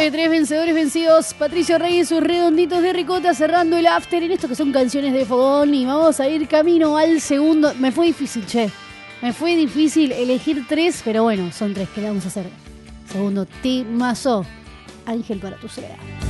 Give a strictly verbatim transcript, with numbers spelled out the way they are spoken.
nueve tres vencedores vencidos. Patricio Reyes, sus redonditos de ricota cerrando el after en esto que son canciones de fogón. Y vamos a ir camino al segundo. Me fue difícil, che. Me fue difícil elegir tres, pero bueno, son tres. ¿Qué le vamos a hacer? Segundo temazo. Ángel para tu soledad.